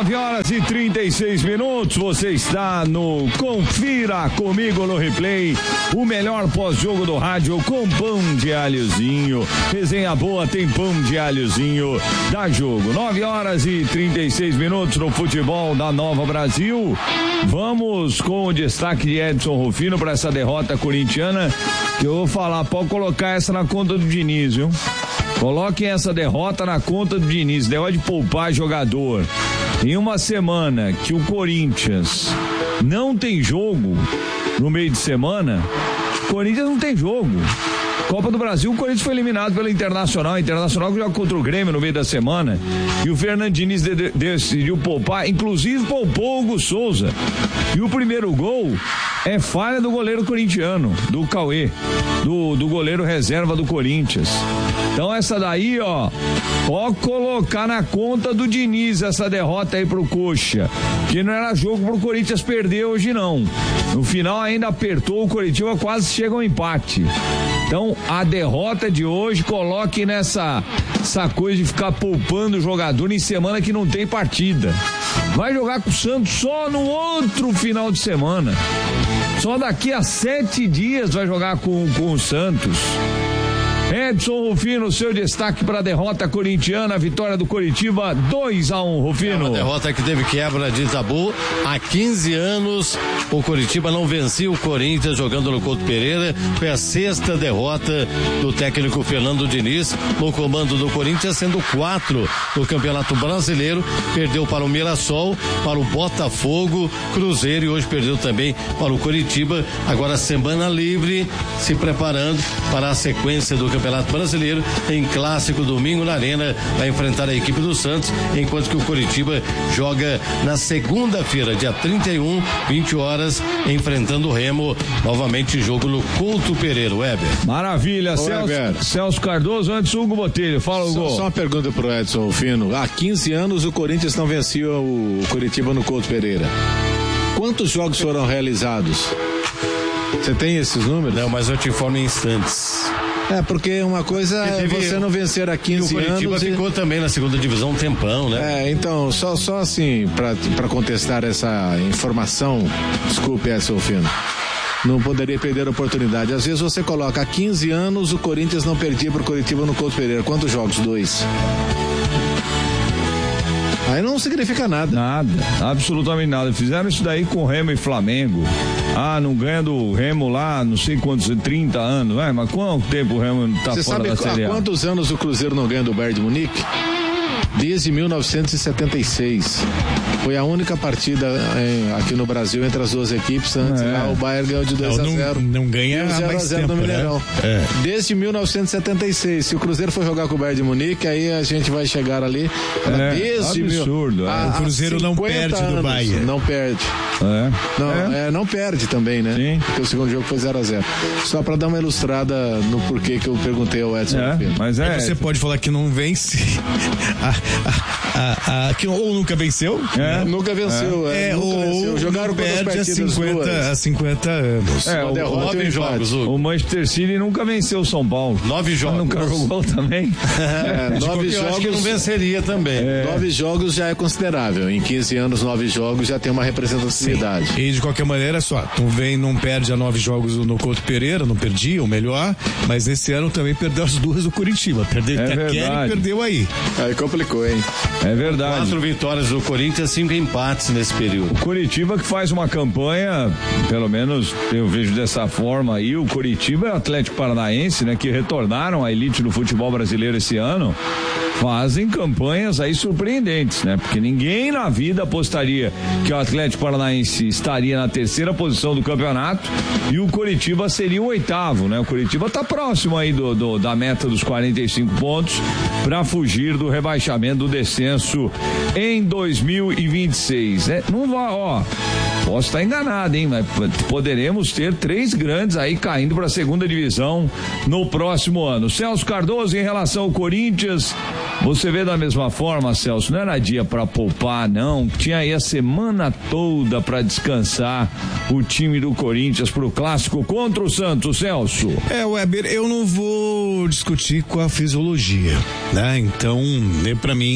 9h36, você está no Confira Comigo no Replay, o melhor pós-jogo do rádio com pão de alhozinho. Resenha boa, tem pão de alhozinho, dá jogo. 9h36 no futebol da Nova Brasil. Vamos com o destaque de Edson Rufino para essa derrota corintiana, que eu vou falar, pode colocar essa na conta do Diniz, viu? Coloquem essa derrota na conta do Diniz, derrota de poupar jogador. Em uma semana que o Corinthians não tem jogo no meio de semana, o Corinthians não tem jogo. Copa do Brasil, o Corinthians foi eliminado pela Internacional. A Internacional que joga contra o Grêmio no meio da semana. E o Fernando Diniz decidiu poupar, inclusive poupou o Hugo Souza. E o primeiro gol é falha do goleiro corintiano, do Cauê, do goleiro reserva do Corinthians. Então essa daí, pode colocar na conta do Diniz essa derrota aí pro Coxa, que não era jogo pro Corinthians perder hoje não. No final ainda apertou, o Coritiba quase chega ao empate. Então a derrota de hoje, coloque nessa coisa de ficar poupando o jogador em semana que não tem partida. Vai jogar com o Santos só no outro final de semana. Só daqui a 7 dias vai jogar com o Santos. Edson Rufino, seu destaque para a derrota corintiana, a vitória do Coritiba 2-1, Rufino. Uma derrota que teve quebra de tabu. Há 15 anos o Coritiba não vencia o Corinthians jogando no Couto Pereira. Foi a 6ª derrota do técnico Fernando Diniz no comando do Corinthians, sendo 4 no Campeonato Brasileiro. Perdeu para o Mirassol, para o Botafogo, Cruzeiro, e hoje perdeu também para o Coritiba. Agora semana livre, se preparando para a sequência do Campeonato Brasileiro, em clássico domingo na Arena, vai enfrentar a equipe do Santos, enquanto que o Coritiba joga na segunda-feira, dia 31, 20 horas, enfrentando o Remo, novamente jogo no Couto Pereira. Weber. Maravilha, Celso Cardoso, antes Hugo Botelho, fala Hugo. Só uma pergunta pro Edson Rufino. Há 15 anos o Corinthians não vencia o Coritiba no Couto Pereira. Quantos jogos foram realizados? Você tem esses números? Não, mas eu te informo em instantes. Porque uma coisa é você não vencer há 15 anos. O Coritiba ficou também na segunda divisão um tempão, né? Então, só assim, pra contestar essa informação, desculpe, Edson Rufino. Não poderia perder a oportunidade. Às vezes você coloca há 15 anos o Corinthians não perdia pro Coritiba no Couto Pereira. Quantos jogos? 2. Aí não significa nada. Nada, absolutamente nada. Fizeram isso daí com Remo e Flamengo. Não ganha do Remo lá, não sei quantos, 30 anos. Mas quanto tempo o Remo tá Você fora da Série A? Você sabe há quantos anos o Cruzeiro não ganha do Bayern de Munique? Desde 1976. Foi a única partida aqui no Brasil entre as duas equipes. Antes lá o Bayern ganhou de 2-0. Não ganha 0-0 no Mineirão. Desde 1976. Se o Cruzeiro for jogar com o Bayern de Munique, aí a gente vai chegar ali. Desde absurdo. O Cruzeiro não perde do Bayern. Não perde. Não perde também, né? Sim. Porque o segundo jogo foi 0-0. Só pra dar uma ilustrada no porquê que eu perguntei ao Edson. Mas você pode falar que não vence. Que ou nunca venceu. Nunca venceu. Nunca venceu. Jogaram perde há 50 anos. 9 jogos. O Manchester City nunca venceu o São Paulo. 9 jogos. Nunca jogou também. 9 jogos. Acho que não venceria também. 9 jogos já é considerável. Em 15 anos, 9 jogos já tem uma representatividade. Sim. E de qualquer maneira, não perde a 9 jogos no Couto Pereira, não perdia, ou melhor, mas esse ano também perdeu as 2 do Curitiba. Perdeu e perdeu aí. Aí complicou, hein? É verdade. 4 vitórias do Corinthians, 5 empates nesse período. O Coritiba que faz uma campanha, pelo menos eu vejo dessa forma aí, o Coritiba e o Atlético Paranaense, né, que retornaram à elite do futebol brasileiro esse ano, fazem campanhas aí surpreendentes, né? Porque ninguém na vida apostaria que o Atlético Paranaense estaria na 3ª posição do campeonato e o Coritiba seria o 8º, né? O Coritiba tá próximo aí da meta dos 45 pontos para fugir do rebaixamento, do descenso em 2026, né? Não vai, posso estar enganado, hein? Mas poderemos ter 3 grandes aí caindo para a 2ª divisão no próximo ano. Celso Cardoso, em relação ao Corinthians, você vê da mesma forma, Celso? Não era dia para poupar, não. Tinha aí a semana toda para descansar o time do Corinthians pro clássico contra o Santos, Celso. Weber, eu não vou discutir com a fisiologia, né? Então, para mim era time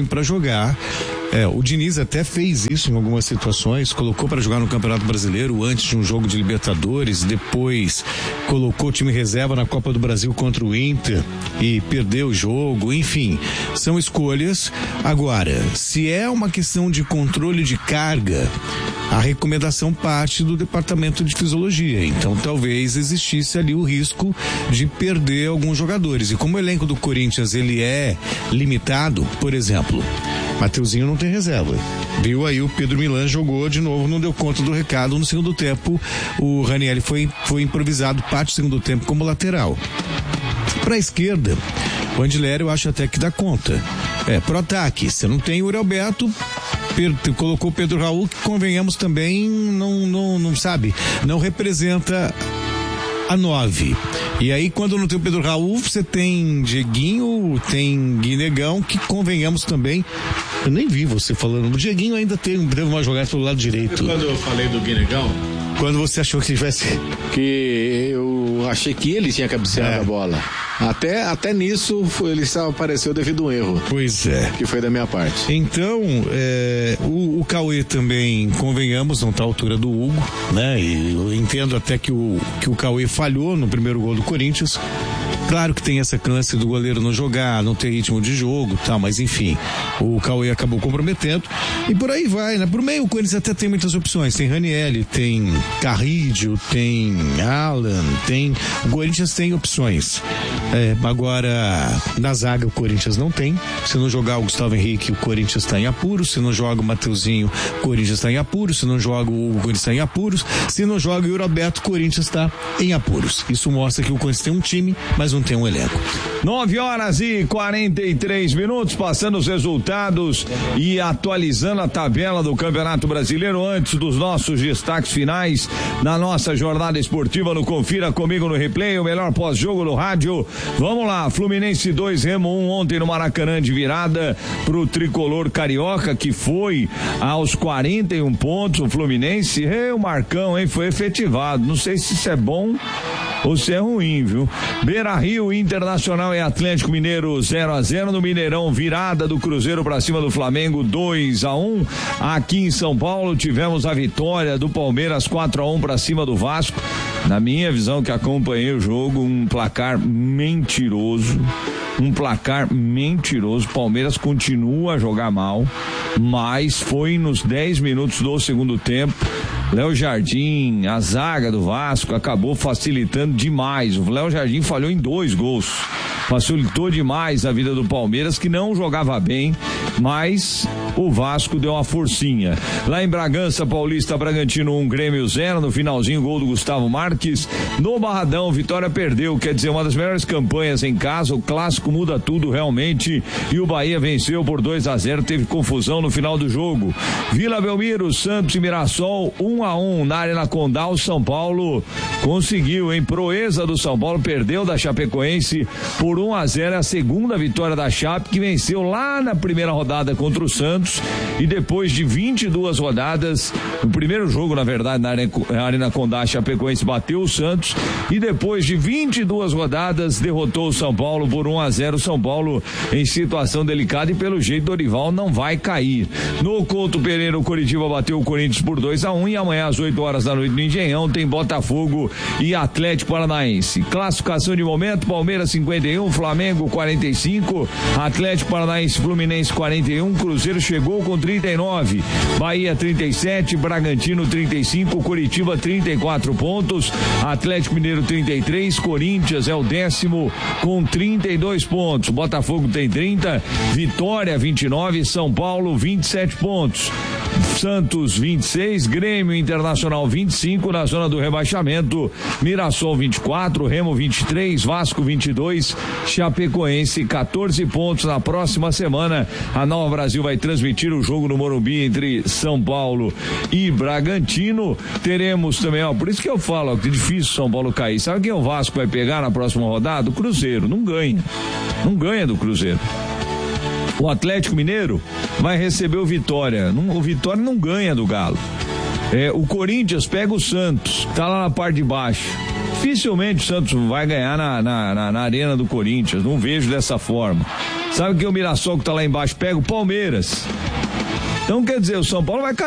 tempo para jogar. O Diniz até fez isso em algumas situações, colocou para jogar no Campeonato Brasileiro antes de um jogo de Libertadores, depois colocou o time reserva na Copa do Brasil contra o Inter e perdeu o jogo, enfim, são escolhas. Agora, se é uma questão de controle de carga, a recomendação parte do Departamento de Fisiologia, então talvez existisse ali o risco de perder alguns jogadores, e como o elenco do Corinthians ele é limitado, por exemplo, Mateuzinho não tem reserva. Viu aí, o Pedro Milan jogou de novo, não deu conta do recado no segundo tempo. O Ranieri foi improvisado parte do segundo tempo como lateral. Para a esquerda, o Andileri eu acho até que dá conta. Pro ataque, você não tem o Yuri Alberto, colocou o Pedro Raul, que convenhamos também não sabe, não representa a 9. E aí, quando não tem o Pedro Raul, você tem Dieguinho, tem Guinegão, que convenhamos também. Eu nem vi você falando. O Dieguinho ainda teve uma jogada pelo lado direito. Quando eu falei do Guinegão, quando você achou que tivesse. Que eu achei que ele tinha cabeceado a bola. Até nisso ele só apareceu devido a um erro. Pois é. Que foi da minha parte. Então, o Cauê também, convenhamos, não está à altura do Hugo, né? E eu entendo até que o Cauê falhou no primeiro gol do Corinthians. Claro que tem essa chance do goleiro não jogar, não ter ritmo de jogo, tá, mas enfim, o Cauê acabou comprometendo e por aí vai, né? Por meio o Corinthians até tem muitas opções, tem Ranieri, tem Carrídio, tem Alan, o Corinthians tem opções. Agora, na zaga o Corinthians não tem. Se não jogar o Gustavo Henrique, o Corinthians está em apuros. Se não joga o Mateuzinho, o Corinthians está em apuros. Se não joga o Corinthians está em apuros. Se não joga o Yuri Alberto, o Corinthians está em apuros. Isso mostra que o Corinthians tem um time, mas não tem um elenco. 9h43, passando os resultados e atualizando a tabela do Campeonato Brasileiro antes dos nossos destaques finais na nossa jornada esportiva no Confira Comigo no Replay, o melhor pós-jogo do rádio. Vamos lá, Fluminense 2, Remo 1 ontem no Maracanã de virada pro tricolor carioca, que foi aos 41 pontos. O Fluminense, o Marcão, foi efetivado. Não sei se isso é bom ou se é ruim, viu? Beira-Rio, Internacional e Atlético Mineiro 0-0 no Mineirão, virada do Cruzeiro pra cima do Flamengo 2-1. Aqui em São Paulo tivemos a vitória do Palmeiras 4-1 pra cima do Vasco. Na minha visão, que acompanhei o jogo, um placar mentiroso. Palmeiras continua a jogar mal, mas foi nos 10 minutos do segundo tempo. Léo Jardim, a zaga do Vasco, acabou facilitando demais. O Léo Jardim falhou em 2 gols. Facilitou demais a vida do Palmeiras, que não jogava bem, mas o Vasco deu uma forcinha. Lá em Bragança Paulista, Bragantino 1, Grêmio 0, no finalzinho gol do Gustavo Marques. No Barradão, Vitória perdeu, quer dizer, uma das melhores campanhas em casa, o clássico muda tudo realmente, e o Bahia venceu por 2-0, teve confusão no final do jogo. Vila Belmiro, Santos e Mirassol 1-1 na Arena Condá. O São Paulo conseguiu, proeza do São Paulo, perdeu da Chapecoense por 1-0, a segunda vitória da Chape, que venceu lá na primeira rodada contra o Santos, e depois de 22 rodadas, no primeiro jogo, na verdade, na Arena Condá, a Chapecoense bateu o Santos, e depois de 22 rodadas, derrotou o São Paulo por 1-0. O São Paulo em situação delicada, e pelo jeito Dorival não vai cair. No Couto Pereira, o Coritiba bateu o Corinthians por 2-1, e amanhã às 8 horas da noite no Engenhão tem Botafogo e Atlético Paranaense. Classificação de momento: Palmeiras 51, Flamengo 45, Atlético Paranaense, Fluminense 41, Cruzeiro chegou com 39, Bahia 37, Bragantino 35, Curitiba 34 pontos, Atlético Mineiro 33, Corinthians é o 10º com 32 pontos, Botafogo tem 30, Vitória 29, São Paulo 27 pontos, Santos 26, Grêmio Internacional 25, na zona do rebaixamento, Mirassol 24, Remo 23, Vasco 22, Chapecoense 14 pontos. Na próxima semana a Nova Brasil vai transmitir o jogo no Morumbi entre São Paulo e Bragantino. Teremos também, por isso que eu falo, que é difícil São Paulo cair. Sabe quem o Vasco vai pegar na próxima rodada? O Cruzeiro. Não ganha do Cruzeiro. O Atlético Mineiro vai receber o Vitória. O Vitória não ganha do Galo. O Corinthians pega o Santos, tá lá na parte de baixo. Dificilmente o Santos vai ganhar na arena do Corinthians, não vejo dessa forma. Sabe que o Mirassol que tá lá embaixo pega o Palmeiras. Então quer dizer, o São Paulo vai cair.